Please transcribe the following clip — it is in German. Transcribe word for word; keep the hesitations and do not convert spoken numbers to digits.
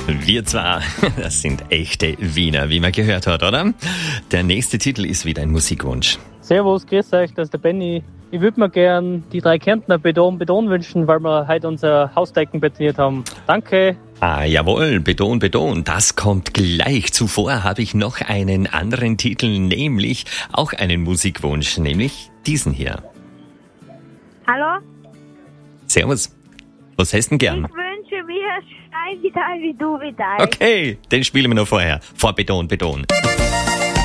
Wir zwar, das sind echte Wiener, wie man gehört hat, oder? Der nächste Titel ist wieder ein Musikwunsch. Servus, grüß euch, das ist der Benny. Ich würde mir gern die drei Kärntner Beton Beton wünschen, weil wir heute unser Hausdecken betoniert haben. Danke. Ah, jawohl, Beton, Beton, das kommt gleich. Zuvor habe ich noch einen anderen Titel, nämlich auch einen Musikwunsch, nämlich diesen hier. Hallo? Servus. Was hast du denn Ich gern? wünsche mir Stein wie Teil, wie du wie Teil. Okay, den spielen wir noch vorher. Vor Beton, Beton.